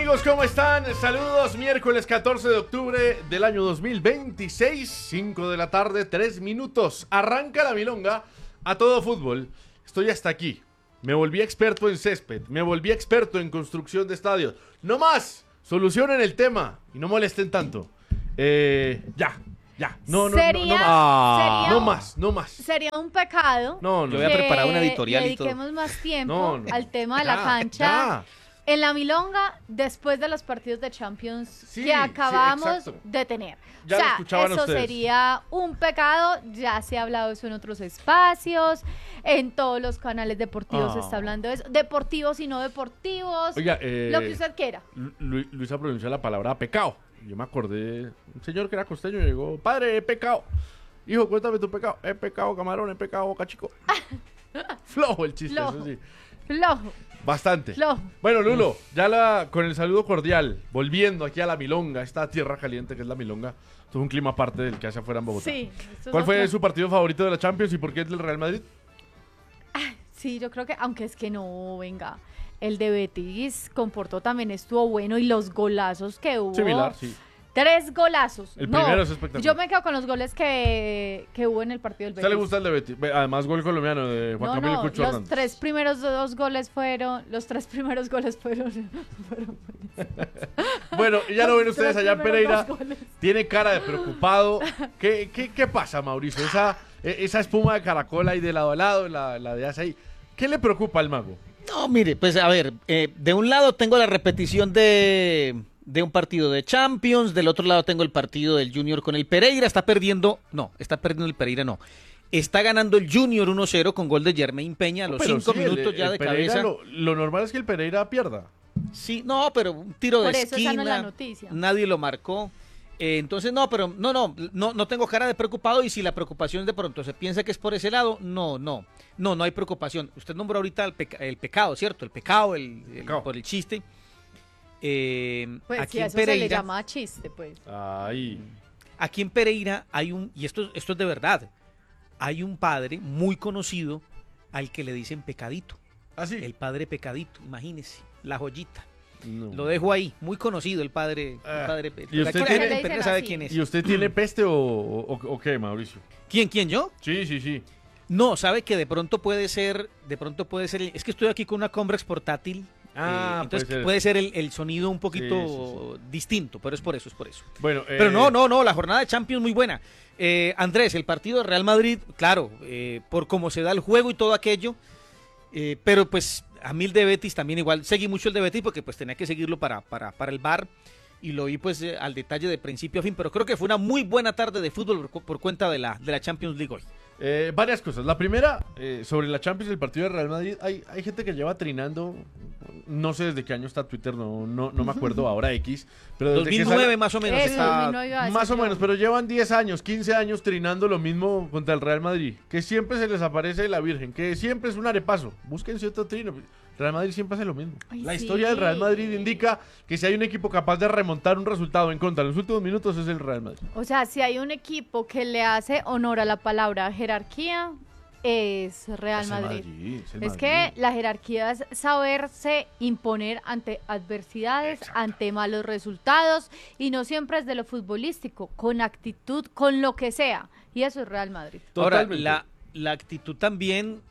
amigos? ¿Cómo están? Saludos, miércoles 14 de octubre del año 2026, 5 de la tarde, 3 minutos. Arranca la milonga a todo fútbol. Estoy hasta aquí. Me volví experto en césped, me volví experto en construcción de estadios. No más, solucionen el tema y no molesten tanto. Ya. No más. Sería un pecado. No. Yo voy a preparar una editorial y todo. Dediquemos más tiempo al tema de la cancha. Ya. En la milonga, después de los partidos de Champions Sí, que acabamos sí, de tener. Ya o lo sea, escuchaban eso ustedes. sería un pecado. Ya se ha hablado de eso en otros espacios. En todos los canales deportivos se está hablando de eso. Deportivos y no deportivos. Oiga, lo que usted quiera. Luisa pronunció la palabra pecado. Yo me acordé, un señor que era costeño y llegó, padre, he pecado. Hijo, cuéntame tu pecado. He pecado, camarón, he pecado, boca chico. Flojo el chiste, Flojo. eso sí. Flojo. Bastante. Flojo. Bueno, Lulo, ya con el saludo cordial, volviendo aquí a la milonga, esta tierra caliente que es la milonga. Esto es un clima aparte del que hace afuera en Bogotá. Sí. ¿Cuál fue su partido favorito de la Champions y por qué es del Real Madrid? Sí, yo creo que, aunque es que no, venga, el de Betis con Porto también estuvo bueno y los golazos que hubo. Similar, sí. 3 golazos. El primero es espectacular. Yo me quedo con los goles que hubo en el partido del ¿A Betis. usted le gusta el de Betis? Además, gol colombiano de Juan Camilo Cucho los Hernández. 3 primeros goles fueron. Bueno, y ya lo ven ustedes allá en Los primeros Pereira. 2 goles. Tiene cara de preocupado. ¿Qué pasa, Mauricio? Esa espuma de caracol ahí de lado a lado, la de hace ahí. ¿Qué le preocupa al mago? No, mire, pues a ver, de un lado tengo la repetición de un partido de Champions, del otro lado tengo el partido del Junior con el Pereira, está perdiendo el Pereira, no. Está ganando el Junior 1-0 con gol de Jermaine Peña a los Pero 5 sí, minutos ya el de Pereira, cabeza. Lo normal es que el Pereira pierda. Sí, no, pero un tiro Por de eso esa no esquina, es la noticia. nadie lo marcó. Entonces, no tengo cara de preocupado, y si la preocupación de pronto se piensa que es por ese lado, no hay preocupación. Usted nombró ahorita el pecado, ¿cierto? El pecado, Pecado. por el chiste. Pues Aquí sí, a en eso se le Pereira, llama chiste, pues. Ahí. aquí en Pereira hay y esto es de verdad, hay un padre muy conocido al que le dicen Pecadito. ¿Ah, sí? El padre Pecadito, imagínese, la joyita. No. Lo dejo ahí, muy conocido el padre. ¿Y usted Aquí la tiene- gente en Pereira sabe quién es. ¿Y usted tiene peste o qué, Mauricio? ¿Quién, yo? Sí. No, sabe que de pronto puede ser, es que estoy aquí con una Comrex portátil, entonces puede ser el sonido un poquito distinto, pero es por eso. Bueno, Pero no, la jornada de Champions muy buena. Andrés, el partido de Real Madrid, claro, por cómo se da el juego y todo aquello, pero pues a mí el de Betis también igual, seguí mucho el de Betis porque pues tenía que seguirlo para el VAR, y lo vi pues al detalle de principio a fin, pero creo que fue una muy buena tarde de fútbol por cuenta de la Champions League hoy. Varias cosas. La primera, sobre la Champions y el partido de Real Madrid, hay gente que lleva trinando, no sé desde qué año está Twitter, no me acuerdo ahora X, pero desde 2009 que más o menos. Eso, está- 2009 iba a decir más o yo. menos, pero llevan 10 años, 15 años trinando lo mismo contra el Real Madrid, que siempre se les aparece la Virgen, que siempre es un arepazo. Búsquense otro trino. Real Madrid siempre hace lo mismo. Ay, La sí. historia del Real Madrid indica que si hay un equipo capaz de remontar un resultado en contra en los últimos minutos es el Real Madrid. O sea, si hay un equipo que le hace honor a la palabra jerarquía, es Real Es el Madrid. es el Es Madrid. que la jerarquía es saberse imponer ante adversidades, Exacto. ante malos resultados, y no siempre es de lo futbolístico, con actitud, con lo que sea. Y eso es Real Madrid. Ahora, Totalmente. la actitud también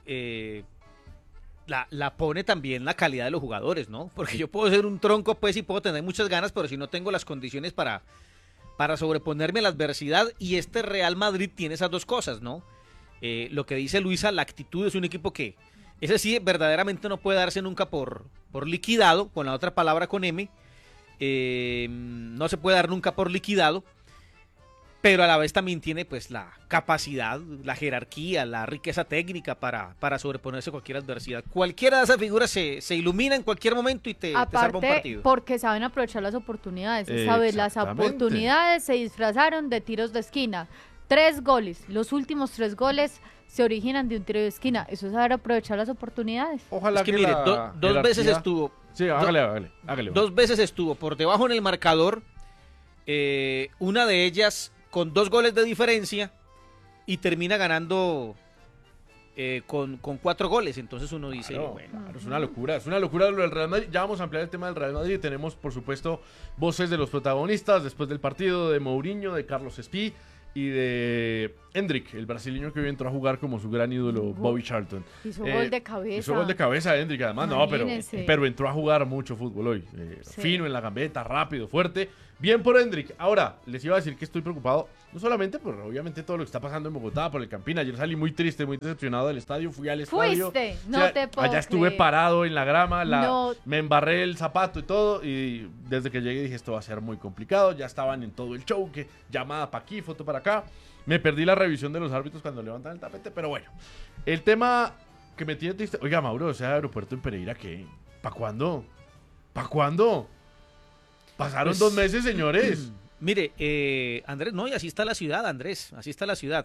la pone también la calidad de los jugadores, ¿no? Porque yo puedo ser un tronco, pues, y puedo tener muchas ganas, pero si no tengo las condiciones para sobreponerme a la adversidad, y este Real Madrid tiene esas dos cosas, ¿no? Lo que dice Luisa, la actitud, es un equipo que, ese sí, verdaderamente no puede darse nunca por liquidado, con la otra palabra con M, no se puede dar nunca por liquidado, pero a la vez también tiene pues la capacidad, la jerarquía, la riqueza técnica para sobreponerse a cualquier adversidad. Cualquiera de esas figuras se ilumina en cualquier momento y te salva un Aparte, partido. porque saben aprovechar las oportunidades. ¿Sabes? Las Exactamente. oportunidades se disfrazaron de tiros de esquina. 3 goles. Los últimos 3 goles se originan de un tiro de esquina. Eso es saber aprovechar las oportunidades. Ojalá Es que mire, la dos veces jerarquía- estuvo. Sí, hágale. Dos veces estuvo por debajo en el marcador, una de ellas con 2 goles de diferencia, y termina ganando con 4 goles. Entonces uno dice, Claro, bueno, claro, es una locura lo del Real Madrid. Ya vamos a ampliar el tema del Real Madrid. Tenemos, por supuesto, voces de los protagonistas después del partido, de Mourinho, de Carlos Espí y de Hendrik, el brasileño que hoy entró a jugar como su gran ídolo, Bobby Charlton. Hizo gol de cabeza. Hizo gol de cabeza Hendrik, además, Imagínense. pero entró a jugar mucho fútbol hoy. Sí. Fino en la gambeta, rápido, fuerte. Bien por Hendrik. Ahora, les iba a decir que estoy preocupado, no solamente por, obviamente, todo lo que está pasando en Bogotá, por el Campín. Ayer salí muy triste, muy decepcionado del estadio. Fui al estadio. Fuiste, no te puedo Allá estuve creer. parado en la grama, No. me embarré el zapato y todo. Y desde que llegué dije, esto va a ser muy complicado. Ya estaban en todo el show, que llamada para aquí, foto para acá. Me perdí la revisión de los árbitros cuando levantan el tapete, pero bueno. El tema que me tiene triste. Oiga, Mauro, o sea, aeropuerto en Pereira, ¿qué? ¿Para cuándo? ¿Para cuándo? Pasaron Pues, 2 meses, señores. Mire, Andrés, no, y así está la ciudad, Andrés, así está la ciudad.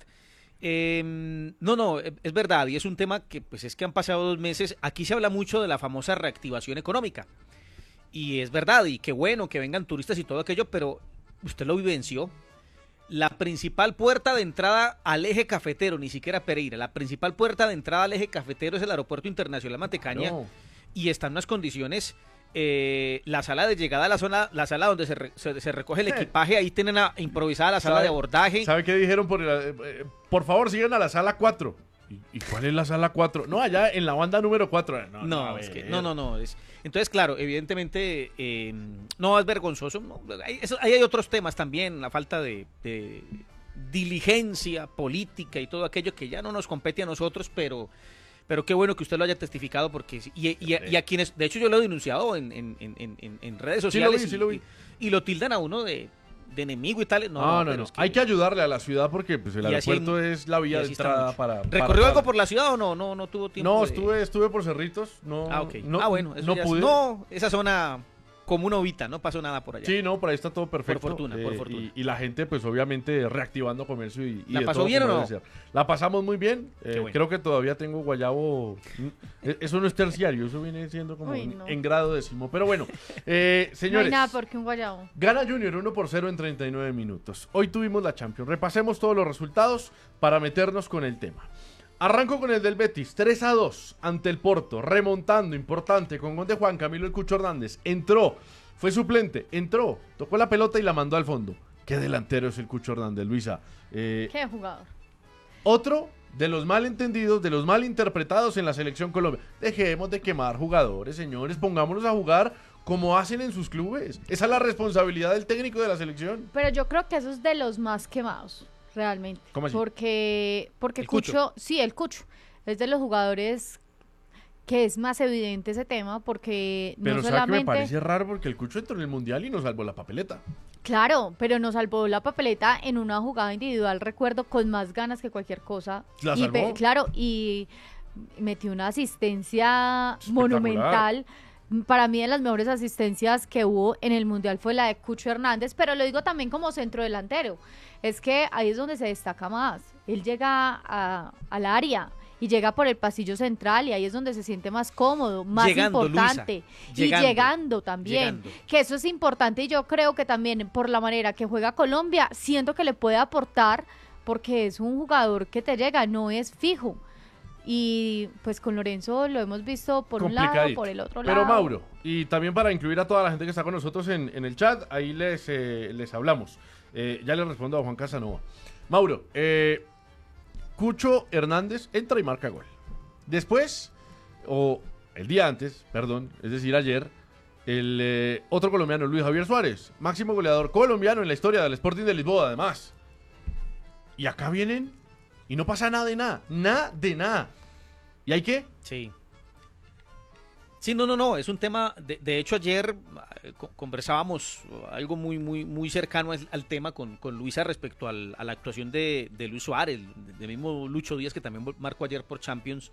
No, es verdad, y es un tema que pues es que han pasado 2 meses. Aquí se habla mucho de la famosa reactivación económica, y es verdad, y qué bueno que vengan turistas y todo aquello, pero usted lo vivenció. La principal puerta de entrada al eje cafetero, ni siquiera Pereira, la principal puerta de entrada al eje cafetero es el Aeropuerto Internacional Mantecaña, No. y está en unas condiciones. La sala de llegada a la sala donde se recoge el equipaje, ahí tienen improvisada la sala ¿Sabe- de abordaje. ¿Sabe qué dijeron? Por favor, sigan a la sala 4. ¿Y cuál es la sala 4? No, allá en la banda número 4. No, a es que, ver. no. Entonces, claro, evidentemente, no es vergonzoso. No, ahí hay otros temas también, la falta de diligencia política y todo aquello que ya no nos compete a nosotros, pero qué bueno que usted lo haya testificado, porque y a quienes, de hecho yo lo he denunciado en redes sociales, sí lo vi. y lo tildan a uno de enemigo y tal. No. Pero es Hay que ayudarle a la ciudad porque pues, el Y así aeropuerto es la y vía de así está entrada mucho. para... ¿Recorrió algo por la ciudad o no tuvo tiempo? No, de- estuve por Cerritos. No, Ok. no, Bueno, eso no ya pude. no, esa zona como una ovita, no pasó nada por allá. Sí, no, por ahí está todo perfecto. Por fortuna. Y la gente, pues obviamente, reactivando comercio y ¿La de pasó todo bien o como no? debe ser. La pasamos muy bien. Qué bueno. Creo que todavía tengo guayabo. Eso no es terciario, eso viene siendo como Uy, no. en grado décimo. Pero bueno, No hay señores. nada porque un guayabo. Gana Junior 1-0 en 39 minutos. Hoy tuvimos la Champions. Repasemos todos los resultados para meternos con el tema. Arranco con el del Betis, 3-2 ante el Porto, remontando, importante, con gol de Juan Camilo El Cucho Hernández. Entró, fue suplente, entró, tocó la pelota y la mandó al fondo. Qué delantero es el Cucho Hernández, Luisa. Qué jugador. Otro de los malentendidos, de los malinterpretados en la selección Colombia. Dejemos de quemar jugadores, señores, pongámonos a jugar como hacen en sus clubes. Esa es la responsabilidad del técnico de la selección. Pero yo creo que eso es de los más quemados, realmente. ¿Cómo así? Porque El Cucho. sí, el Cucho, es de los jugadores que es más evidente ese tema, porque Pero no ¿sabe que me solamente... parece raro? Porque el Cucho entró en el Mundial y nos salvó la papeleta. Claro, pero nos salvó la papeleta en una jugada individual, recuerdo, con más ganas que cualquier cosa. ¿La Y salvó? claro, y metió una asistencia Espectacular. monumental. Para mí, de las mejores asistencias que hubo en el Mundial fue la de Cucho Hernández, pero lo digo también como centrodelantero. Es que ahí es donde se destaca más. Él llega al área y llega por el pasillo central y ahí es donde se siente más cómodo, más Llegando, importante. Luisa, Y llegando también. Llegando. Que eso es importante y yo creo que también por la manera que juega Colombia, siento que le puede aportar porque es un jugador que te llega, no es fijo. Y pues con Lorenzo lo hemos visto por un lado, Complicadito. por el otro lado. Pero Mauro, y también para incluir a toda la gente que está con nosotros en el chat, ahí les hablamos. Ya le respondo a Juan Casanova. Mauro, Cucho Hernández entra y marca gol. Después, o el día antes, perdón, es decir, ayer, el otro colombiano, Luis Javier Suárez, máximo goleador colombiano en la historia del Sporting de Lisboa, además. Y acá vienen y no pasa nada de nada, nada de nada. ¿Y hay qué? Sí. Sí, no, es un tema, de hecho ayer conversábamos algo muy cercano al tema con Luisa respecto a la actuación de Luis Suárez, del mismo Lucho Díaz que también marcó ayer por Champions,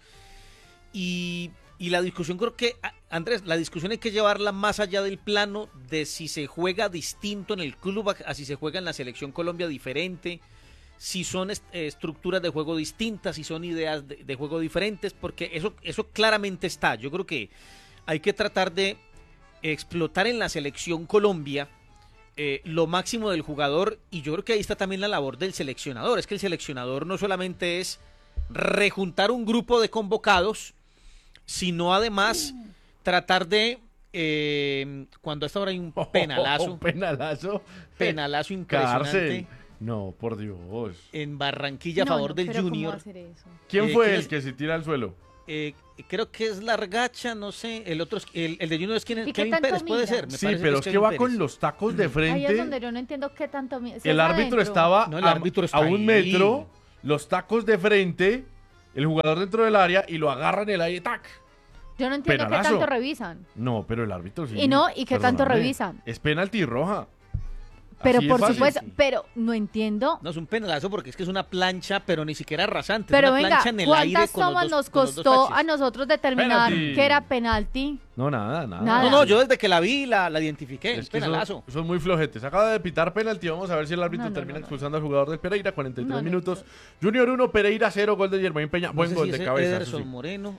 y la discusión creo que, Andrés, la discusión hay que llevarla más allá del plano de si se juega distinto en el club a si se juega en la Selección Colombia diferente, si son estructuras de juego distintas, si son ideas de juego diferentes, porque eso claramente está. Yo creo que hay que tratar de explotar en la Selección Colombia lo máximo del jugador, y yo creo que ahí está también la labor del seleccionador. Es que el seleccionador no solamente es rejuntar un grupo de convocados, sino además tratar de, cuando a esta hora hay un penalazo, Un penalazo. penalazo impresionante Cárcel. No, por Dios. en Barranquilla a No, favor no, del pero ¿cómo Junior. va a hacer eso? ¿Quién ¿quién fue es? el que se tira al suelo? Creo que es Largacha, no sé, el otro, el de Junior es ¿Y qué Kevin tanto Pérez, puede mira? ser. Me Sí, parece pero es que Kevin va Pérez. con los tacos de Ahí es frente. donde yo no entiendo qué tanto... si El es árbitro adentro. estaba No, el árbitro está a un ahí. metro, los tacos de frente, el jugador dentro del área y lo agarra en el aire, ¡tac! Yo no entiendo Penalazo. qué tanto revisan. No, pero el árbitro sí. Y no, ¿y qué tanto perdóname, revisan? Es penalti roja. Pero Así de por fácil. supuesto, Sí. pero no entiendo. No, es un penalazo porque es que es una plancha, pero ni siquiera rasante. Pero es una venga, plancha en el aire ¿cuántas con los tomas dos- nos con los dos costó taches. a nosotros determinar Penalti. que era penalti? No, nada, nada. Nada. No, yo desde que la vi la identifiqué. Es Es que penalazo. son muy flojetes. Acaba de pitar penalti. Vamos a ver si el árbitro No, no, termina no, no. expulsando al jugador del Pereira. 43 No, no, minutos. Junior 1, Pereira 0. Gol de Germain Peña. No Buen sé gol si de ese cabeza. eso Ederson sí. Moreno.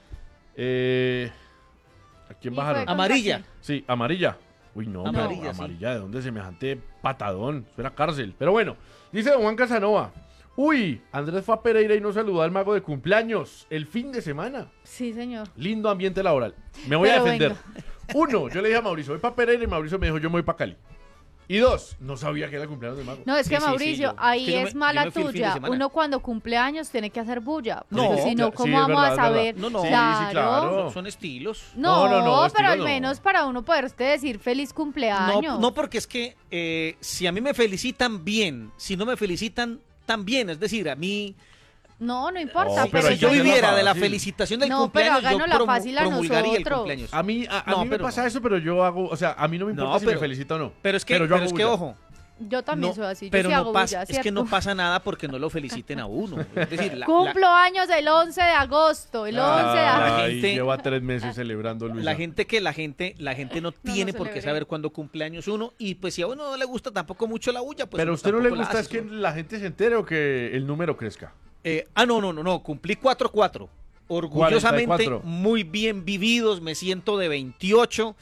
¿A quién Y bajaron? fue contra Amarilla. quién. Sí, amarilla. Uy, no, pero Amarilla, amarilla, sí. ¿de dónde semejante patadón? Eso era cárcel. Pero bueno, dice don Juan Casanova. Uy, Andrés fue a Pereira y no saludó al mago de cumpleaños el fin de semana. Sí, señor. Lindo ambiente laboral. Me voy Pero a defender. Uno, yo le dije a Mauricio, voy para Pereira y Mauricio me dijo, yo me voy para Cali. Y dos, no sabía que era el cumpleaños del mago. No, es Sí, que sí, sí, Mauricio, yo- ahí es que yo es me- mala yo me fui el fin de tuya. semana. Uno cuando cumple años tiene que hacer bulla. No, Porque si no, sí, ¿cómo es vamos verdad, a es saber? verdad. No, no. Sí, Claro. sí, claro. Son estilos. No, No, pero al estilo no. menos para uno poderte decir feliz cumpleaños. No, no, porque es que si a mí me felicitan bien, si no me felicitan también, es decir, a mí, No, no importa. Oh, pero si hay yo que hacerlo viviera de la fácil. felicitación del No, pero cumpleaños, yo háganosla fácil a promulgaría el nosotros. cumpleaños. A mí, No, a mí me pero pasa no. eso, pero yo hago, o sea, a mí no me importa No, si pero- me felicita o no. Pero es que, yo hago es que bulla. ojo, Yo también no, soy así. Yo pero sí no hago pasa, bulla, es que ¿cierto? no pasa nada porque no lo feliciten a uno. Es decir, Cumplo años el 11 de agosto. El 11 de la agosto. Ay, gente- lleva 3 meses celebrando Luisa. la gente no tiene por qué celebre. saber cuándo cumpleaños uno y pues si a uno no le gusta tampoco mucho la bulla, pues pero a uno usted no le tampoco la gusta es hace, que ¿no? la gente se entere o que el número crezca. No, cumplí 4-4. Orgullosamente 44. muy bien vividos, me siento de 28.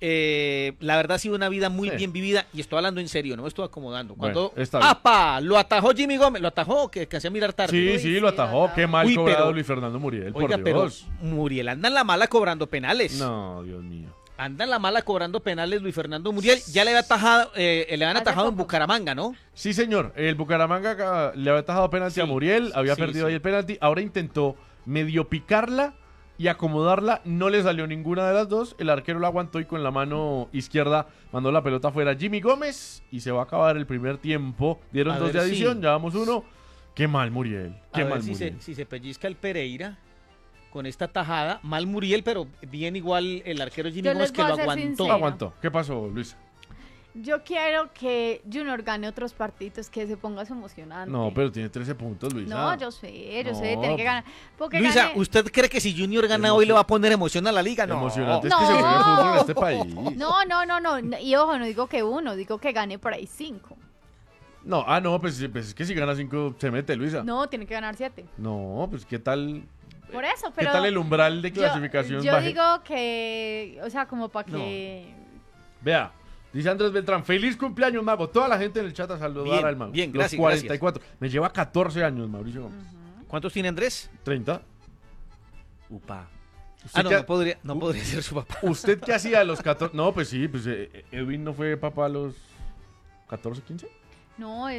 La verdad ha sido una vida muy Sí. bien vivida y estoy hablando en serio, no me estoy acomodando. Bueno, Cuando está bien. ¡apa! Lo atajó Jimmy Gómez, lo atajó, que alcancé a mirar tarde. Sí, Uy, sí, sí, lo atajó. la Qué mal Uy, cobrado pero- Luis Fernando Muriel, Oiga, por pero Dios. Muriel anda en la mala cobrando penales. No, Dios mío. Anda en la mala cobrando penales Luis Fernando Muriel. Ya le había atajado, le habían Hace atajado en poco. Bucaramanga, ¿no? Sí, señor. El Bucaramanga le había tajado penalti Sí, a Muriel, había sí, perdido sí. ahí el penalti. Ahora intentó medio picarla y acomodarla. No le salió ninguna de las dos. El arquero la aguantó y con la mano izquierda mandó la pelota fuera Jimmy Gómez. Y se va a acabar el primer tiempo. Dieron A 2 de ver si- adición, ya vamos 1. Qué mal Muriel. Qué A ver mal si Muriel. si se pellizca el Pereira con esta tajada. Mal Muriel, pero bien igual el arquero Jimmy Yo Gómez les que voy lo a ser aguantó. sincera. No aguantó. ¿Qué pasó, Luis? Yo quiero que Junior gane otros partidos, que se ponga emocionante. No, pero tiene 13 puntos, Luisa. No, yo sé, No. tiene que ganar. Porque Luisa, gane- ¿usted cree que si Junior gana hoy le va a poner emoción a la liga? No. Emocionante es No. que se juegue el fútbol en este país. No. Y ojo, no digo que uno, digo que gane por ahí 5. No, pues es que si gana 5 se mete, Luisa. No, tiene que ganar 7. No, pues ¿qué tal? Por eso, ¿Qué pero. tal el umbral de yo- clasificación Yo, baje? digo que. O sea, como para que. Vea, dice Andrés Beltrán, feliz cumpleaños, Mago. Toda la gente en el chat a saludar Bien, al Mago. bien, Los gracias, 44. Me lleva 14 años, Mauricio Gómez. ¿Cuántos tiene Andrés? 30. Upa. ¿Usted No, qué- no podría ser su papá. ¿Usted qué hacía a los 14? No, pues sí, pues Edwin no fue papá a los 14, 15. No,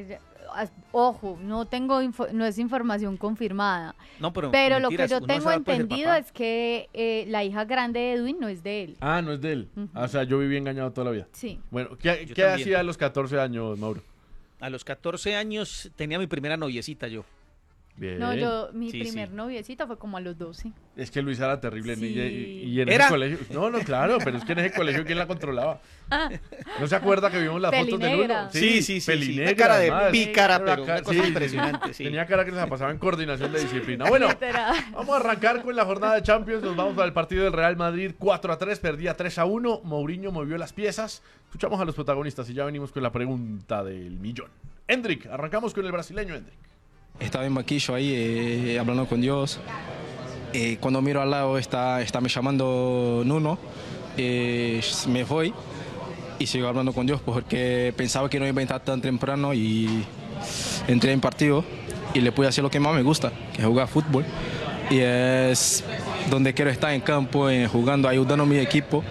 ojo, no tengo no es información confirmada. No, pero Pero lo mentiras, que yo uno tengo sabe, pues, el entendido papá. es que la hija grande de Edwin no es de él. Ah, no es de él. O sea, yo viví engañado toda la vida. Sí. Bueno, ¿qué Yo qué también. hacía a los 14 años, Mauro? A los 14 años tenía mi primera noviecita yo. Bien. No, mi Sí, primer sí. noviecito fue como a los 12. Es que Luisa era terrible Sí. y en ¿Era? ese colegio. No, claro, pero es que en ese colegio, ¿quién la controlaba? ¿No se acuerda que vimos las fotos del Pelinegra. uno? Sí. Pelinegra, Una cara de además. pícara, Era pero una una cosa sí, impresionante, sí. Tenía cara que se la pasaba en coordinación de disciplina. Bueno, Literal. vamos a arrancar con la jornada de Champions. Nos vamos al partido del Real Madrid 4-3, perdía 3-1. Mourinho movió las piezas. Escuchamos a los protagonistas y ya venimos con la pregunta del millón. Hendrik, arrancamos con el brasileño Hendrik. Estaba en banquillo ahí hablando con Dios. Cuando miro al lado está me llamando Nuno. Me voy y sigo hablando con Dios porque pensaba que no iba a entrar tan temprano y entré en partido. y le pude hacer lo que más me gusta, que es jugar fútbol. Y es donde quiero estar en campo, jugando, ayudando a mi equipo,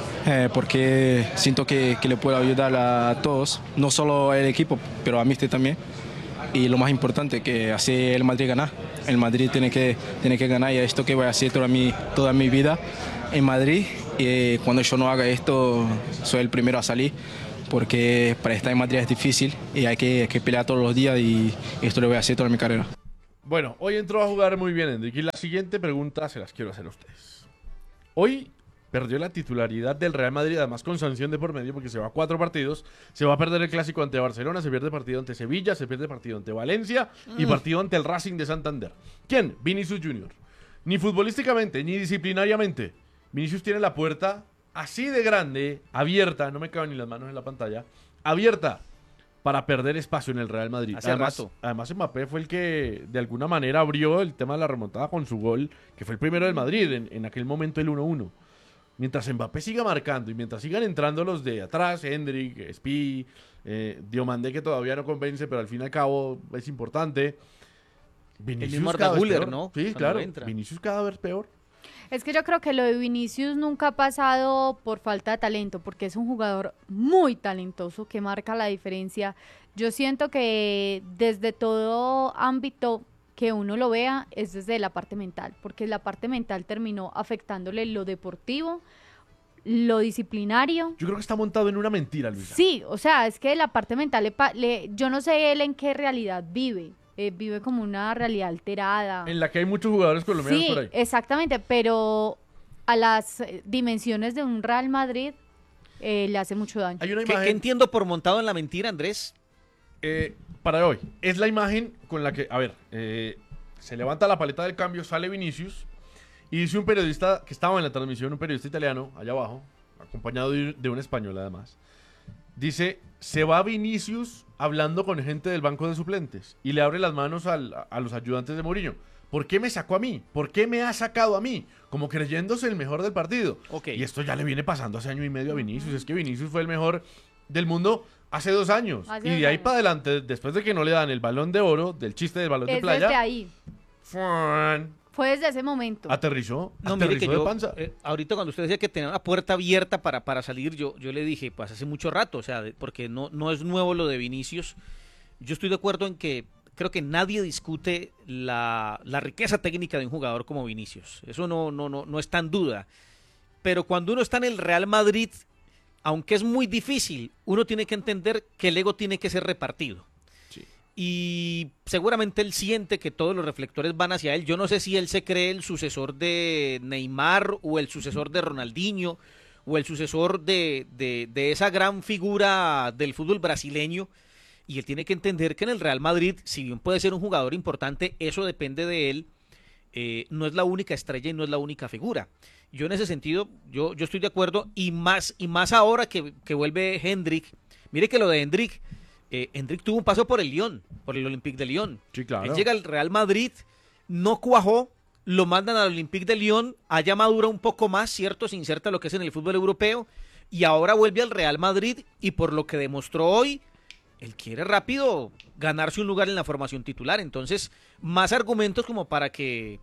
porque siento que le puedo ayudar a todos, no solo al equipo, pero a mí también. Y lo más importante, que hace el Madrid ganar. El Madrid tiene que ganar, y esto que voy a hacer toda mi vida en Madrid. Y cuando yo no haga esto, soy el primero a salir, porque para estar en Madrid es difícil y hay que pelear todos los días, y esto lo voy a hacer toda mi carrera. Bueno, hoy entró a jugar muy bien Endrick, y la siguiente pregunta se las quiero hacer a ustedes. Hoy perdió la titularidad del Real Madrid, además con sanción de por medio, porque se va a 4 partidos. Se va a perder el clásico ante Barcelona, se pierde partido ante Sevilla, se pierde partido ante Valencia y partido ante el Racing de Santander. ¿Quién? Vinicius Junior. Ni futbolísticamente, ni disciplinariamente. Vinicius tiene la puerta así de grande, abierta, no me caben ni las manos en la pantalla, abierta para perder espacio en el Real Madrid. Además, Mbappé fue el que de alguna manera abrió el tema de la remontada con su gol, que fue el primero del Madrid, en aquel momento el 1-1. Mientras Mbappé siga marcando y mientras sigan entrando los de atrás, Endrick, Spi, Diomandé, que todavía no convence, pero al fin y al cabo es importante. Vinicius el mismo cada Arda vez Güler, peor. ¿no? Sí, Cuando claro. entra. Vinicius cada vez peor. Es que yo creo que lo de Vinicius nunca ha pasado por falta de talento, porque es un jugador muy talentoso que marca la diferencia. Yo siento que desde todo ámbito que uno lo vea es desde la parte mental, porque la parte mental terminó afectándole lo deportivo, lo disciplinario. Yo creo que está montado en una mentira, Luisa. Sí, o sea, es que la parte mental, yo no sé él en qué realidad vive. Vive como una realidad alterada. En la que hay muchos jugadores colombianos Sí, por ahí. exactamente, pero a las dimensiones de un Real Madrid le hace mucho daño. Hay una ¿Qué imagen entiendo por montado en la mentira, Andrés? para hoy. Es la imagen con la que, a ver, se levanta la paleta del cambio, sale Vinicius y dice un periodista que estaba en la transmisión, un periodista italiano, allá abajo, acompañado de un español además. Dice, se va Vinicius hablando con gente del banco de suplentes y le abre las manos a los ayudantes de Mourinho. ¿Por qué me sacó a mí? ¿Por qué me ha sacado a mí? Como creyéndose el mejor del partido. Ok. Y esto ya le viene pasando hace año y medio a Vinicius. Es que Vinicius fue el mejor del mundo hace 2 años. Hace Y 2 de ahí años. para adelante, después de que no le dan el balón de oro, del chiste del balón de Es playa, desde ahí. ¡fuan! Fue desde ese momento. Aterrizó, No, mire que aterrizó de yo, panza. ahorita cuando usted decía que tenía una puerta abierta para salir, yo le dije, pues hace mucho rato, o sea, porque no es nuevo lo de Vinicius. Yo estoy de acuerdo en que creo que nadie discute la riqueza técnica de un jugador como Vinicius. Eso no está en duda. Pero cuando uno está en el Real Madrid, aunque es muy difícil, uno tiene que entender que el ego tiene que ser repartido. Sí. Y seguramente él siente que todos los reflectores van hacia él. Yo no sé si él se cree el sucesor de Neymar o el sucesor de Ronaldinho o el sucesor de esa gran figura del fútbol brasileño. Y él tiene que entender que en el Real Madrid, si bien puede ser un jugador importante, eso depende de él. No es la única estrella y no es la única figura. Yo en ese sentido, yo estoy de acuerdo, y más ahora que vuelve Hendrik. Mire que lo de Hendrik tuvo un paso por el Lyon, por el Olympique de Lyon. Sí, claro. Él llega al Real Madrid, no cuajó, lo mandan al Olympique de Lyon, allá madura un poco más, cierto, se inserta lo que es en el fútbol europeo, y ahora vuelve al Real Madrid, y por lo que demostró hoy, él quiere rápido ganarse un lugar en la formación titular. Entonces, más argumentos como para que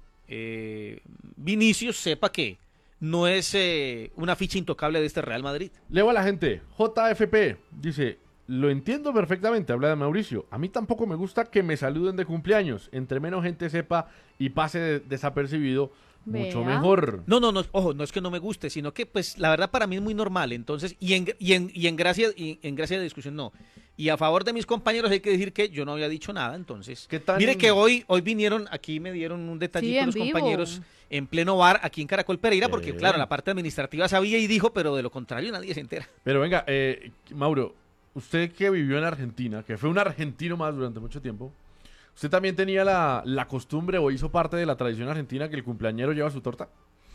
Vinicius sepa que no es una ficha intocable de este Real Madrid. Leo a la gente. JFP dice, lo entiendo perfectamente, habla de Mauricio. A mí tampoco me gusta que me saluden de cumpleaños. Entre menos gente sepa y pase desapercibido, mucho Vea. mejor. No, ojo, no es que no me guste, sino que pues la verdad para mí es muy normal. Entonces, y en gracia de discusión no. Y a favor de mis compañeros hay que decir que yo no había dicho nada, entonces. ¿Qué tan- Mire que hoy vinieron, aquí me dieron un detallito Sí, en los vivo. compañeros en pleno bar aquí en Caracol Pereira, porque Bien. claro, la parte administrativa sabía y dijo, pero de lo contrario nadie se entera. Pero venga, Mauro, usted que vivió en Argentina, que fue un argentino más durante mucho tiempo, ¿usted también tenía la costumbre o hizo parte de la tradición argentina que el cumpleañero lleva su torta?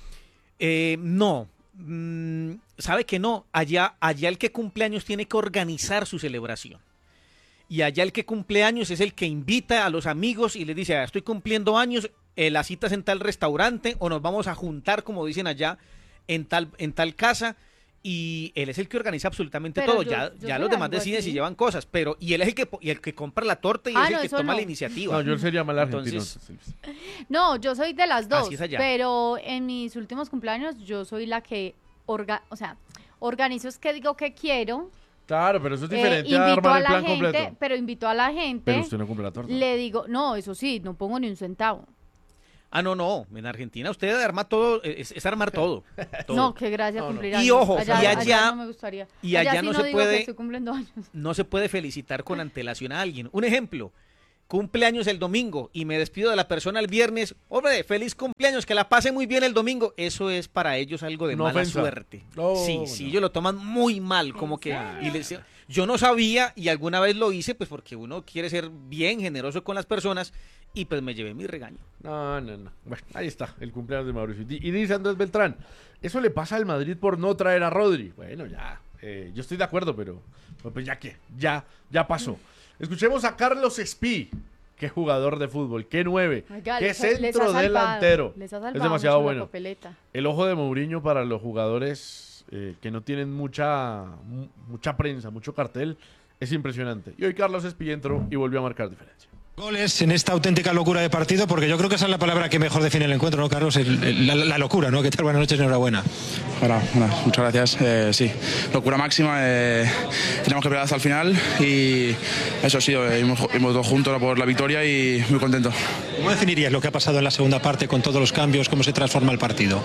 No. Sabe que no, allá el que cumple años tiene que organizar su celebración. Y allá el que cumple años es el que invita a los amigos y les dice, "Ah, estoy cumpliendo años, la cita es en tal restaurante o nos vamos a juntar, como dicen allá, en tal casa". y él es el que organiza absolutamente Pero todo. yo Ya soy los demás algo deciden así. si llevan cosas, pero y él es el que compra la torta y Ah, es el no, que eso toma no. la iniciativa. No, yo sería mal argentino. Entonces- entonces. No, yo soy de las dos, Así es allá. pero en mis últimos cumpleaños yo soy la que organizo, es que digo que quiero, Claro, pero eso es diferente a invito armar a el la plan gente, completo. pero invito a la gente, Pero usted no cumple la torta. le digo, no, eso sí, no pongo ni un centavo. Ah, no. En Argentina usted arma todo, es armar todo. todo. No, qué gracia No, no. cumplir Y años. ojo, y allá allá- no me gustaría. y allá sí no no se digo puede- que estoy cumpliendo años. No se puede felicitar con antelación a alguien. Un ejemplo, cumpleaños el domingo y me despido de la persona el viernes. Hombre, feliz cumpleaños, que la pase muy bien el domingo. Eso es para ellos algo de No mala ofensa. suerte. No, sí, no. ellos lo toman muy mal, como que... serio? y yo no sabía y alguna vez lo hice, pues porque uno quiere ser bien generoso con las personas y pues me llevé mi regaño. No. Bueno, ahí está, el cumpleaños de Mauricio. Y dice Andrés Beltrán, eso le pasa al Madrid por no traer a Rodri. Bueno, ya, yo estoy de acuerdo, pero pues ya que, ya pasó. Escuchemos a Carlos Espí. Qué jugador de fútbol, qué 9, Oiga, qué les ha centro salvado, delantero. les ha salvado Es demasiado mucho la bueno. papeleta. El ojo de Mourinho para los jugadores que no tienen mucha prensa, mucho cartel, es impresionante. Y hoy Carlos Espí entró y volvió a marcar diferencia. Goles en esta auténtica locura de partido, porque yo creo que esa es la palabra que mejor define el encuentro, ¿no, Carlos? La locura, ¿no? ¿Qué tal? Buenas noches, enhorabuena. Hola, muchas gracias. Sí, locura máxima. Tenemos que pelear hasta el final y eso ha sido. Hemos dos juntos por la victoria y muy contento. ¿Cómo definirías lo que ha pasado en la segunda parte con todos los cambios? ¿Cómo se transforma el partido?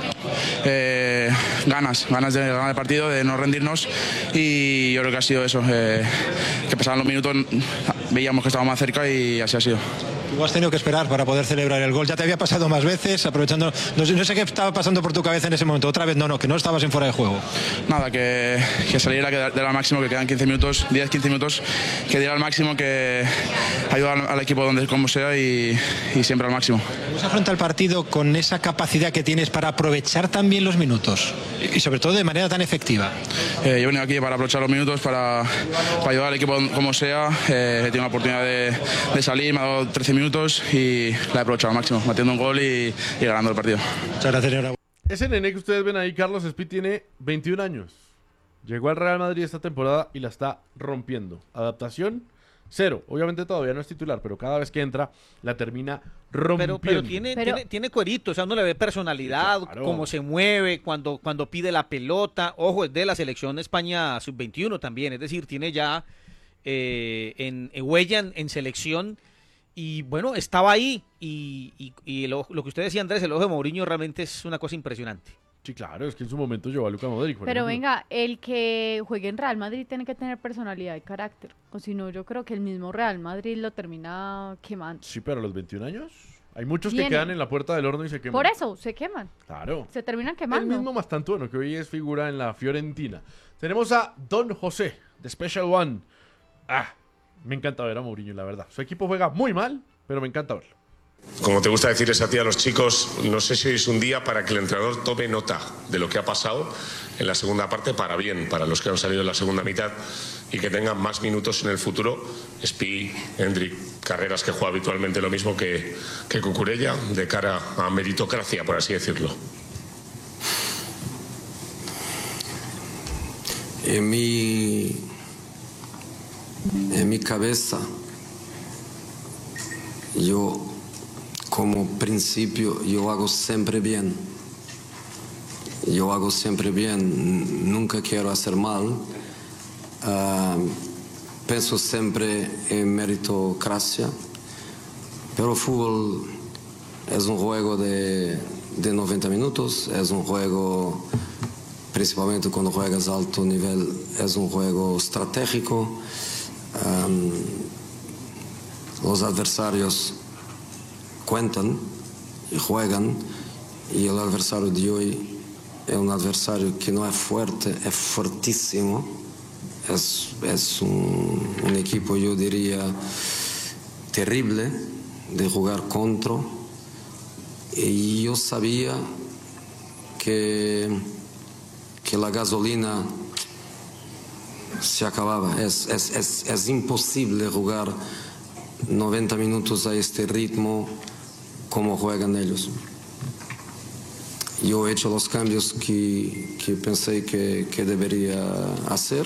Ganas de ganar el partido, de no rendirnos y yo creo que ha sido eso. Que pasaban los minutos, veíamos que estábamos más cerca y así ha sido. Tú has tenido que esperar para poder celebrar el gol. Ya te había pasado más veces, aprovechando... No sé qué estaba pasando por tu cabeza en ese momento. Otra vez que no estabas en fuera de juego. Nada, que saliera, que diera al máximo, que quedan 15 minutos, 10-15 minutos, que diera al máximo, que ayudar al equipo donde como sea y siempre al máximo. ¿Cómo se afronta el partido con esa capacidad que tienes para aprovechar también los minutos? Y sobre todo de manera tan efectiva. Yo he venido aquí para aprovechar los minutos, para ayudar al equipo como sea. He tenido la oportunidad de salir, me ha dado 13 minutos y la he aprovechado al máximo, metiendo un gol y ganando el partido. Muchas gracias, enhorabuena. Ese nene que ustedes ven ahí, Carlos Espí, tiene 21 años. Llegó al Real Madrid esta temporada y la está rompiendo. Adaptación, cero. Obviamente todavía no es titular, pero cada vez que entra la termina rompiendo. Pero tiene cuerito, o sea, uno le ve personalidad, Claro. cómo se mueve, cuando pide la pelota. Ojo, es de la selección España sub-21 también, es decir, tiene ya en huella en selección. Y bueno, estaba ahí y lo que usted decía, Andrés, el ojo de Mourinho realmente es una cosa impresionante. Sí, claro, es que en su momento llevó a Luka Modric. por Pero ejemplo. venga, el que juegue en Real Madrid tiene que tener personalidad y carácter. O si no, yo creo que el mismo Real Madrid lo termina quemando. Sí, pero a los 21 años hay muchos que Viene. quedan en la puerta del horno y se queman. Por eso, se queman. Claro. Se terminan El quemando. mismo Mastantuono, que hoy es figura en la Fiorentina. Tenemos a Don José, de Special One. Me encanta ver a Mourinho, la verdad. Su equipo juega muy mal, pero me encanta verlo. Como te gusta decirles a ti a los chicos, no sé si hoy es un día para que el entrenador tome nota de lo que ha pasado en la segunda parte para bien, para los que han salido en la segunda mitad y que tengan más minutos en el futuro. Spi, Hendrik, Carreras, que juega habitualmente lo mismo que Cucurella, de cara a meritocracia, por así decirlo. En mi cabeza, yo como principio, yo hago siempre bien. Yo hago siempre bien, nunca quiero hacer mal. Pienso siempre en meritocracia, pero el fútbol es un juego de 90 minutos, es un juego, principalmente cuando juegas a alto nivel, es un juego estratégico. Los adversarios cuentan y juegan, y el adversario de hoy es un adversario que no es fuerte, es fortísimo. Es un equipo, yo diría, terrible de jugar contra. Y yo sabía que la gasolina se acababa. Es imposible jugar 90 minutos a este ritmo como juegan ellos. yo he hecho los cambios que pensé que debería hacer,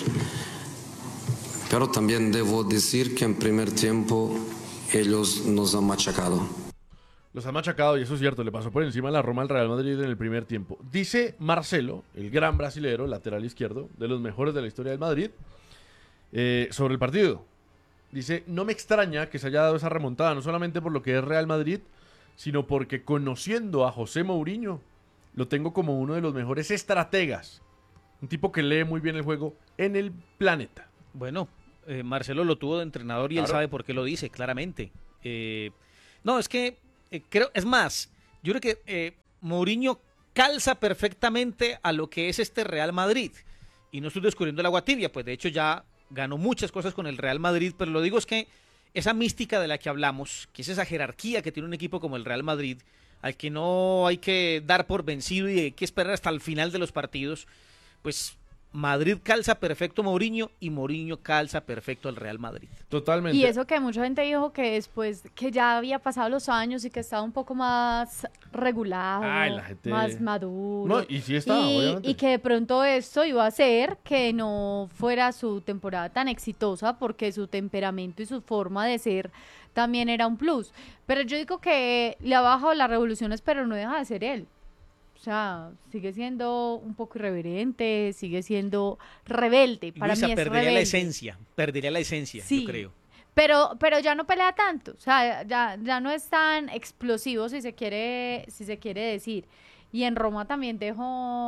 pero también debo decir que en primer tiempo ellos nos han machacado. Los han machacado y eso es cierto, le pasó por encima a la Roma al Real Madrid en el primer tiempo. Dice Marcelo, el gran brasilero, lateral izquierdo, de los mejores de la historia del Madrid, sobre el partido. Dice, no me extraña que se haya dado esa remontada, no solamente por lo que es Real Madrid, sino porque conociendo a José Mourinho, lo tengo como uno de los mejores estrategas. Un tipo que lee muy bien el juego en el planeta. Bueno, Marcelo lo tuvo de entrenador y él sabe por qué lo dice, claramente. No, es que creo, es más, yo creo que Mourinho calza perfectamente a lo que es este Real Madrid. Y no estoy descubriendo el agua tibia, pues de hecho ya ganó muchas cosas con el Real Madrid, pero lo digo es que esa mística de la que hablamos, que es esa jerarquía que tiene un equipo como el Real Madrid, al que no hay que dar por vencido y hay que esperar hasta el final de los partidos, pues Madrid calza perfecto a Mourinho y Mourinho calza perfecto al Real Madrid. Totalmente. Y eso que mucha gente dijo que después que ya había pasado los años y que estaba un poco más regulado, la gente... más maduro. No, y sí estaba, obviamente. Y que de pronto esto iba a hacer que no fuera su temporada tan exitosa porque su temperamento y su forma de ser también era un plus. Pero yo digo que le ha bajado las revoluciones, pero no deja de ser él. O sea, sigue siendo un poco irreverente, sigue siendo rebelde. Para Luisa, mí es perdería rebelde. perdería la esencia, Sí, yo creo. pero ya no pelea tanto, o sea, ya no es tan explosivo si se quiere decir. Y en Roma también dejó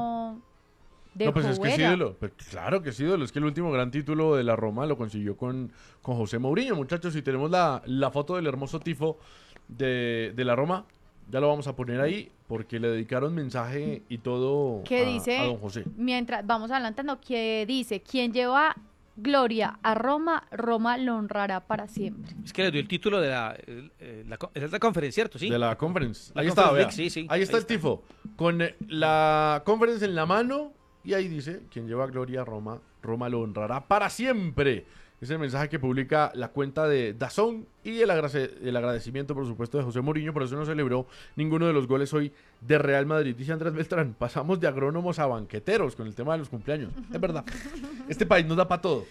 No, pues es que es huella. ídolo. Pues claro que es ídolo. Es que el último gran título de la Roma lo consiguió con José Mourinho. Muchachos, si tenemos la foto del hermoso tifo de la Roma, ya lo vamos a poner ahí porque le dedicaron mensaje y todo Que a dice, don José. mientras vamos adelantando, que dice, quien lleva gloria a Roma, Roma lo honrará para siempre. Es que le dio el título de es la conferencia, ¿cierto? Sí. De la conference. La Ahí Conference está, vea. League, sí, sí. Ahí está Ahí el tifo. Con la conference en la mano y ahí dice, quien lleva gloria a Roma, Roma lo honrará para siempre. Es el mensaje que publica la cuenta de DAZN y el agradecimiento, por supuesto, de José Mourinho. Por eso no celebró ninguno de los goles hoy de Real Madrid. Dice Andrés Beltrán, pasamos de agrónomos a banqueteros con el tema de los cumpleaños. Es verdad. Este país nos da para todo.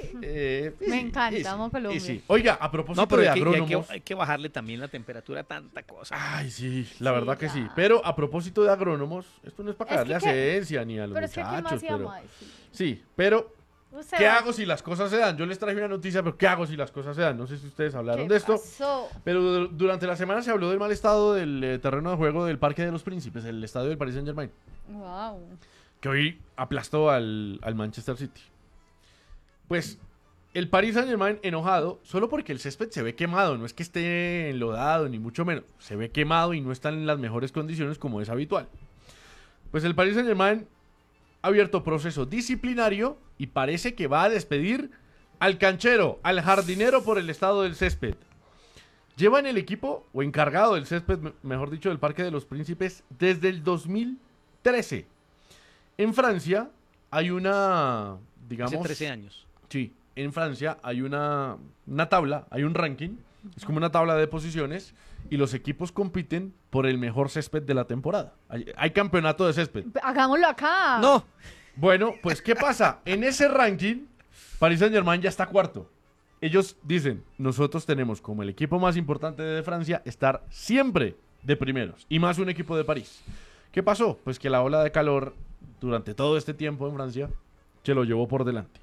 Me encanta, amo Colombia. Sí. Oiga, a propósito No, pero de hay agrónomos... que bajarle también la temperatura a tanta cosa. Ay, sí, la Sí, verdad que ya. sí. Pero a propósito de agrónomos, esto no es para Es caerle que- asencia ni a los Pero es que, ¿qué más muchachos. íbamos a decir? Sí, pero Usted ¿qué va- hago si las cosas se dan? Yo les traje una noticia, pero ¿qué hago si las cosas se dan? No sé si ustedes hablaron ¿Qué de esto. pasó? Pero durante la semana se habló del mal estado del terreno de juego del Parque de los Príncipes, el estadio del Paris Saint-Germain, Wow. que hoy aplastó al Manchester City. Pues el Paris Saint-Germain enojado, solo porque el césped se ve quemado, no es que esté enlodado, ni mucho menos. Se ve quemado y no está en las mejores condiciones como es habitual. Pues el Paris Saint-Germain ha abierto proceso disciplinario y parece que va a despedir al canchero, al jardinero por el estado del césped. Lleva en el equipo, o encargado del césped, mejor dicho, del Parque de los Príncipes, desde el 2013. En Francia hay una, digamos... Hace 13 años. Sí, en Francia hay una tabla, hay un ranking, es como una tabla de posiciones y los equipos compiten por el mejor césped de la temporada. Hay campeonato de césped. Hagámoslo acá. No, Bueno, pues ¿qué pasa? En ese ranking, Paris Saint-Germain ya está cuarto. Ellos dicen, nosotros tenemos como el equipo más importante de Francia estar siempre de primeros y más un equipo de París. ¿Qué pasó? Pues que la ola de calor durante todo este tiempo en Francia se lo llevó por delante.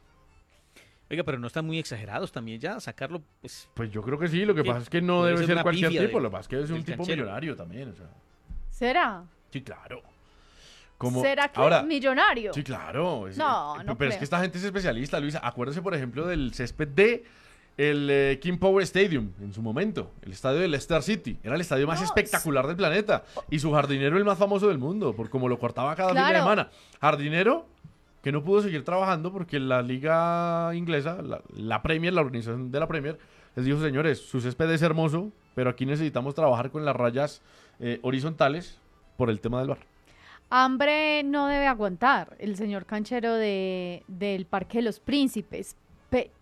oiga, pero no están muy exagerados también ya, sacarlo, pues... Pues yo creo que sí, lo que Sí, pasa es que no podría debe ser ser una cualquier pifia tipo, de- lo que pasa es que debe ser un del tipo canchero. millonario también, o sea. ¿Será? Sí, claro. ¿Será que ahora, millonario? sí, claro. No, no pero es creo. que esta gente es especialista, Luisa. Acuérdese, por ejemplo, del césped de el King Power Stadium en su momento, el estadio de Leicester City. Era el estadio más No, espectacular del planeta. Y su jardinero el más famoso del mundo, por como lo cortaba cada fin de Claro. semana. Jardinero que no pudo seguir trabajando porque la liga inglesa, la Premier, la organización de la Premier, les dijo, señores, su césped es hermoso, pero aquí necesitamos trabajar con las rayas horizontales por el tema del bar. Hambre no debe aguantar el señor canchero del Parque de los Príncipes.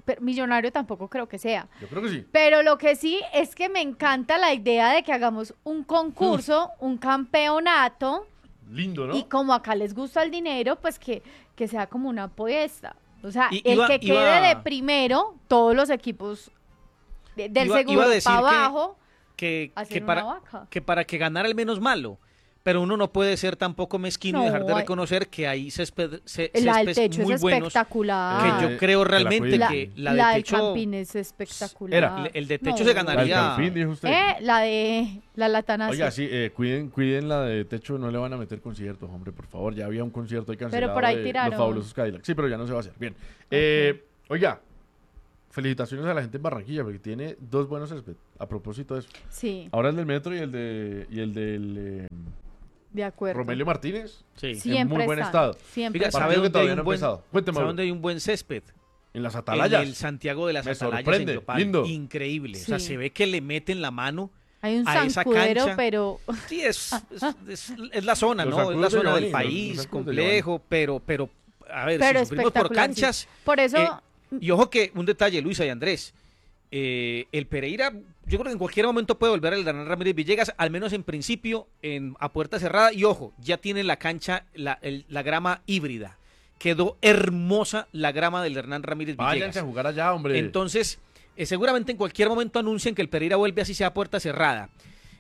pero Millonario tampoco creo que sea. Yo creo que sí. Pero lo que sí es que me encanta la idea de que hagamos un concurso, un campeonato, Lindo, ¿no? y como acá les gusta el dinero, pues que sea como una apuesta. O sea, Y- el iba- que iba- quede de primero, todos los equipos del Iba a segundo decir para que- abajo, que hacer para, una vaca. que para que ganara el menos malo. Pero uno no puede ser tampoco mezquino y dejar de No, reconocer que hay la del techo muy es buenos espectacular. que yo creo la realmente cuiden. que la la de del techo, Campín es espectacular. Era. el de techo No. se La del ganaría. Campín, dijo usted. La de la Latanazo. Oiga, sí, cuiden la de techo, no le van a meter conciertos, hombre, por favor. Ya había un concierto ahí cancelado por ahí de tiraron. Los Fabulosos Cadillacs. Sí, pero ya no se va a hacer. Bien. Oiga, felicitaciones a la gente en Barranquilla porque tiene 2 buenos césped. A propósito de eso. Sí, Ahora el del Metro y el del de acuerdo. Romelio Martínez. Sí. Siempre en muy buen están, estado. Siempre Oiga, están. ¿sabe Partido que dónde hay todavía un no ha buen, empezado. Cuénteme, ¿sabe Mauro. dónde hay un buen césped? En las En Atalayas. el Santiago de las Me Atalayas sorprende, en Yopal. lindo. Increíble. O sea, Sí. se ve que le meten la mano Hay un a esa zancudero, cancha. pero Sí, es la zona, Los ¿no? Es sacudos la de zona del Giovanni, los país, sacudos de complejo, pero, a ver, pero si sufrimos por espectacular. sí. canchas. Por eso, Y ojo que, un detalle, Luisa y Andrés, el Pereira, yo creo que en cualquier momento puede volver al Hernán Ramírez Villegas, al menos en principio, a puerta cerrada. Y ojo, ya tiene la cancha, la grama híbrida. Quedó hermosa la grama del Hernán Ramírez Váyanse Villegas. a jugar allá, hombre. Entonces, seguramente en cualquier momento anuncien que el Pereira vuelve así sea a puerta cerrada.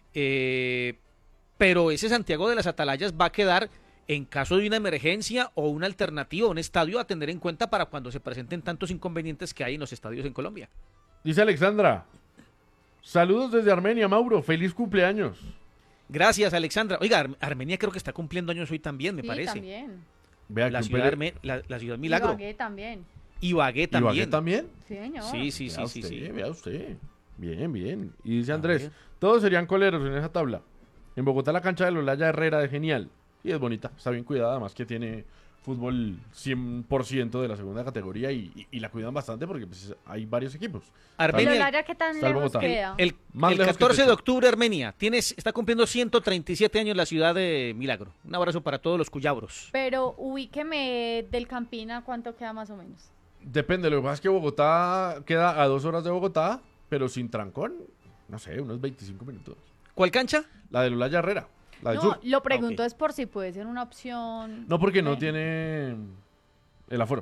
Pero ese Santiago de las Atalayas va a quedar en caso de una emergencia o una alternativa, un estadio a tener en cuenta para cuando se presenten tantos inconvenientes que hay en los estadios en Colombia. Dice Alexandra. Saludos desde Armenia, Mauro. Feliz cumpleaños. Gracias, Alexandra. Oiga, Armenia creo que está cumpliendo años hoy también, me sí, parece. también. Vea La que ciudad, la ciudad Milagro. Ibagué también. Ibagué también. ¿Ibagué también? Sí, señor. Sí, sí, Vea sí, usted, sí. vea usted. Bien, bien. Y dice A Andrés, ver. todos serían coleros en esa tabla. En Bogotá la cancha de Lolaya Herrera es genial. Y es bonita, está bien cuidada, además que tiene fútbol 100% de la segunda categoría y la cuidan bastante porque pues, hay varios equipos. Pero Armenia, Lara, ¿qué tan Está el lejos Bogotá. queda? el Más lejos que 14 de Techo. octubre, Armenia, está cumpliendo 137 años la ciudad de Milagro. Un abrazo para todos los cuyabros. Pero ubíqueme del Campina, ¿cuánto queda más o menos? Depende, lo que pasa es que Bogotá queda a 2 horas de Bogotá, pero sin trancón, no sé, unos 25 minutos. ¿Cuál cancha? La de Lolaya Herrera, la del No, sur. lo pregunto ok. es por si puede ser una opción. No, porque no Eh, tiene el aforo.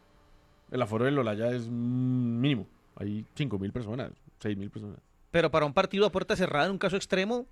El aforo de Lolaya es mínimo. Hay 5.000 personas, 6.000 personas. Pero para un partido a puerta cerrada, en un caso extremo.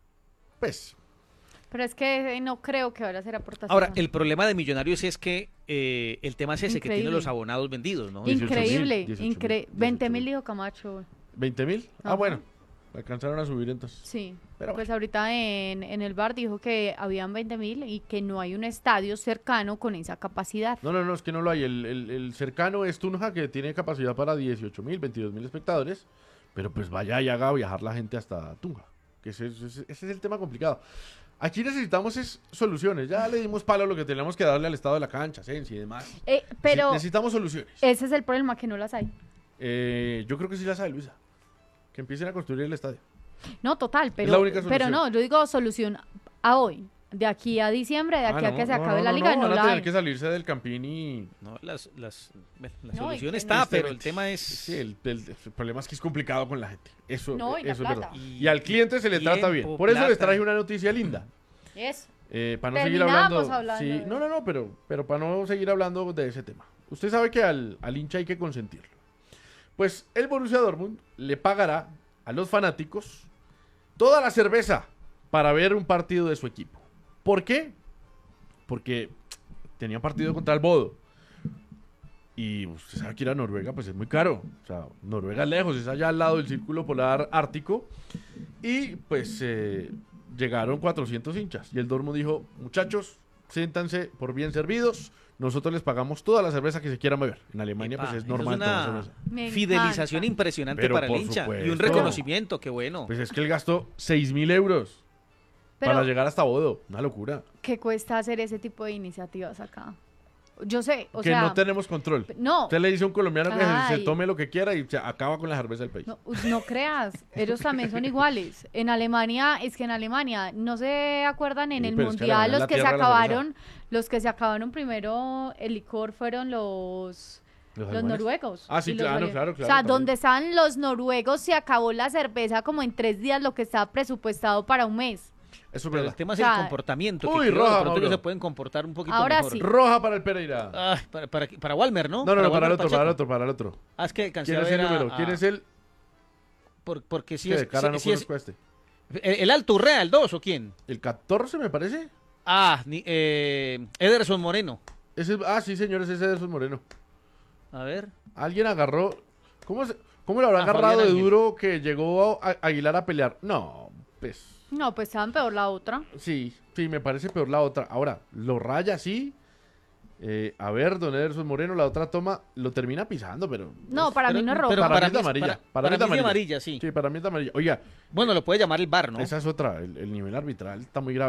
Pues, Pero es que no creo que ahora será aportación. Ahora, el problema de Millonarios es que el tema es ese, que tiene Increíble. los abonados vendidos, ¿no? 18.000, Increíble, 18.000, 20.000 dijo Camacho. ¿20.000? Ah, Ajá. bueno. Alcanzaron a subir entonces. Sí, Pero pues ahorita en el bar dijo que habían 20.000 y que no hay un estadio cercano con esa capacidad. No, es que no lo hay. El cercano es Tunja, que tiene capacidad para 18.000, 22.000 espectadores. Pero pues vaya y haga viajar la gente hasta Tunja. Que ese es el tema complicado. Aquí necesitamos soluciones. Ya le dimos palo a lo que teníamos que darle al estado de la cancha, Sensi y demás. Pero Necesitamos soluciones. ese es el problema, que no las hay. Yo creo que sí las hay, Luisa. Que empiecen a construir el estadio. No, total, pero, la única pero solución. no, yo digo solución a hoy. De aquí a diciembre, de aquí a que se acabe la liga, no, van a la tener hay. que salirse del Campín y... No, la No, solución y que está, no- pero el tema es... Sí, el problema es que es complicado con la gente. Eso, No, y la eso es plata. verdad. Y al cliente se le trata bien. Tiempo, Por eso les plata. traje una noticia linda. Eso. Para no seguir Terminamos hablando. hablando Sí, de no, pero para no seguir hablando de ese tema. Usted sabe que al hincha hay que consentirlo. Pues el Borussia Dortmund le pagará a los fanáticos toda la cerveza para ver un partido de su equipo. ¿Por qué? Porque tenía partido contra el Bodo. Y usted sabe que ir a Noruega pues es muy caro. O sea, Noruega es lejos, es allá al lado del Círculo Polar Ártico. Y pues llegaron 400 hinchas. Y el Dortmund dijo, muchachos, siéntanse por bien servidos. Nosotros les pagamos toda la cerveza que se quieran beber. En Alemania Epa, pues es eso normal tomar una cerveza. Me fidelización encanta. impresionante Pero para el por hincha. Y un supuesto. reconocimiento, qué bueno. Pues es que él gastó 6.000 euros Pero, para llegar hasta Bodo. Una locura. ¿qué cuesta hacer ese tipo de iniciativas acá? Yo sé, o que sea... no tenemos control. No, Usted le dice a un colombiano que se Ay. tome lo que quiera y se acaba con la cerveza del país. no creas, ellos también son iguales. En Alemania, ¿no se acuerdan en Sí, el pero es que Mundial Alemania es la tierra de la los que se acabaron primero el licor fueron los Los noruegos. Ah, sí, Y los claro, goleadores. claro, O sea, también. donde estaban los noruegos se acabó la cerveza como en 3 días, lo que estaba presupuestado para un mes. Eso es Pero verdad. el tema es O sea, el comportamiento. uy, Que creo roja, de pronto Mauro. ellos se pueden comportar un poquito Ahora mejor. sí. Roja para el Pereira. Ah, para Walmer, ¿no? No, para el Walmer otro, para el Pacheco. otro, para el otro. Ah, es que alcancé ¿Quién a es el ver número? ¿Quién es el porque si que es... de cara no si es conozco a este? el Alto Urrea, el 2, ¿o quién? ¿El 14 me parece? Ah, Ederson Moreno. Sí, señor, ese es Ederson Moreno. A ver. Alguien agarró. ¿Cómo lo habrá agarrado Fabián de Ángel. duro que llegó a Aguilar a pelear? No, pues. No, pues estaban peor la otra. Sí, me parece peor la otra. Ahora, lo raya así. A ver, don Ederson Moreno, la otra toma, lo termina pisando, pero. No, para mí no es roja. pero para mí es de es- amarilla. para mí mí es de amarilla, sí. Sí, para mí es de amarilla. Oiga, Bueno, lo puede llamar el VAR, ¿no? esa es otra. El nivel arbitral está muy grave.